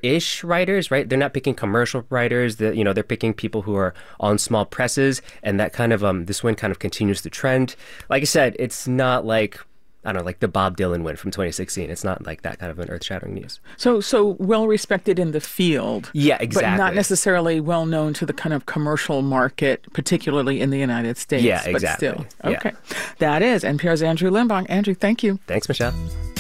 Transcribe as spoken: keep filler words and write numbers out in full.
amateur-ish writers, right? They're not picking commercial writers. That you know, they're picking people who are on small presses, and that kind of um, this win kind of continues the trend. Like I said, it's not like I don't know, like the Bob Dylan win from twenty sixteen. It's not like that kind of an earth-shattering news. So, so well respected in the field, yeah, exactly, but not necessarily well known to the kind of commercial market, particularly in the United States. Yeah, exactly. But still, okay, yeah. That is N P R's Andrew Limbong. Andrew, thank you. Thanks, Michelle.